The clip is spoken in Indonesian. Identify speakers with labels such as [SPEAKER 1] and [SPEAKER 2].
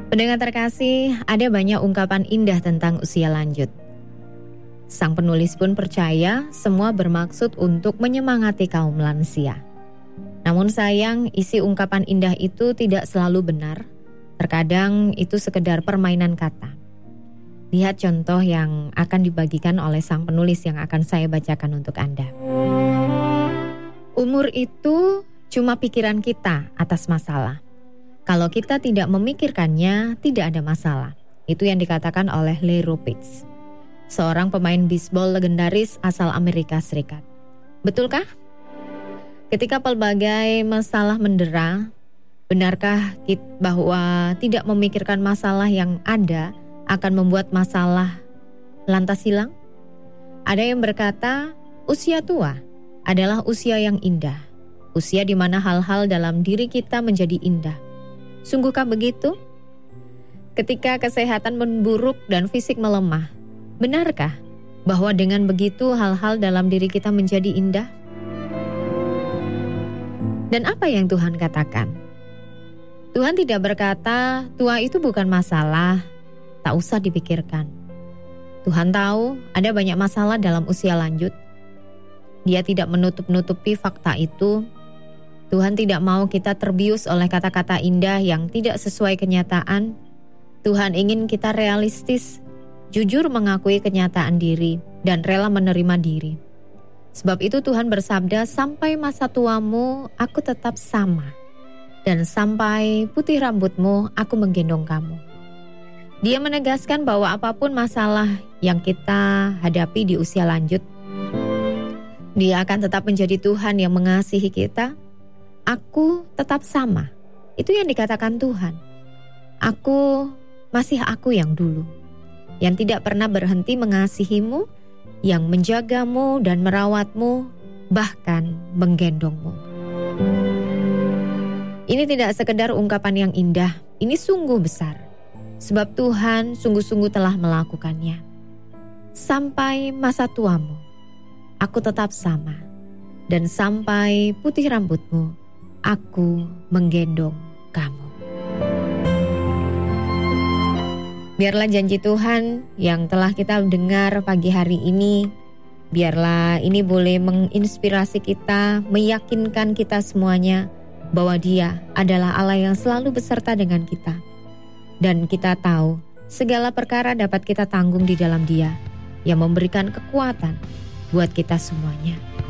[SPEAKER 1] Pendengar terkasih, ada banyak ungkapan indah tentang usia lanjut. Sang penulis pun percaya semua bermaksud untuk menyemangati kaum lansia. Namun sayang, isi ungkapan indah itu tidak selalu benar. Terkadang itu sekedar permainan kata. Lihat contoh yang akan dibagikan oleh sang penulis yang akan saya bacakan untuk Anda. Umur itu cuma pikiran kita atas masalah. Kalau kita tidak memikirkannya, tidak ada masalah. Itu yang dikatakan oleh Leo Pitts, seorang pemain bisbol legendaris asal Amerika Serikat. Betulkah? Ketika pelbagai masalah mendera, benarkah bahwa tidak memikirkan masalah yang ada akan membuat masalah lantas hilang? Ada yang berkata, usia tua adalah usia yang indah. Usia di mana hal-hal dalam diri kita menjadi indah. Sungguhkah begitu? Ketika kesehatan memburuk dan fisik melemah, benarkah bahwa dengan begitu hal-hal dalam diri kita menjadi indah? Dan apa yang Tuhan katakan? Tuhan tidak berkata, tua itu bukan masalah, tak usah dipikirkan. Tuhan tahu ada banyak masalah dalam usia lanjut. Dia tidak menutup-nutupi fakta itu. Tuhan tidak mau kita terbius oleh kata-kata indah yang tidak sesuai kenyataan. Tuhan ingin kita realistis, jujur mengakui kenyataan diri, dan rela menerima diri. Sebab itu Tuhan bersabda, sampai masa tuamu aku tetap sama, dan sampai putih rambutmu aku menggendong kamu. Dia menegaskan bahwa apapun masalah yang kita hadapi di usia lanjut, Dia akan tetap menjadi Tuhan yang mengasihi kita. Aku tetap sama. Itu yang dikatakan Tuhan. Aku masih aku yang dulu, yang tidak pernah berhenti mengasihimu, yang menjagamu dan merawatmu, bahkan menggendongmu. Ini tidak sekedar ungkapan yang indah, ini sungguh besar. Sebab Tuhan sungguh-sungguh telah melakukannya. Sampai masa tuamu, aku tetap sama. Dan sampai putih rambutmu, aku menggendong kamu. Biarlah janji Tuhan yang telah kita dengar pagi hari ini, biarlah ini boleh menginspirasi kita, meyakinkan kita semuanya bahwa Dia adalah Allah yang selalu beserta dengan kita. Dan kita tahu segala perkara dapat kita tanggung di dalam Dia yang memberikan kekuatan buat kita semuanya.